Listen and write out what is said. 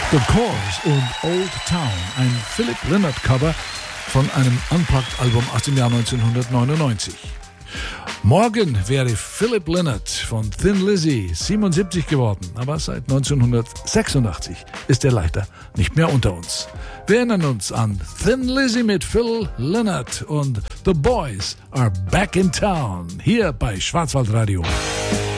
The Corrs und Old Town, ein Philip Lynott Cover von einem Unplugged-Album aus dem Jahr 1999. Morgen wäre Philip Lynott von Thin Lizzy 77 geworden, aber seit 1986 ist er leider nicht mehr unter uns. Wir erinnern uns an Thin Lizzy mit Phil Lynott und The Boys are back in town, hier bei Schwarzwaldradio.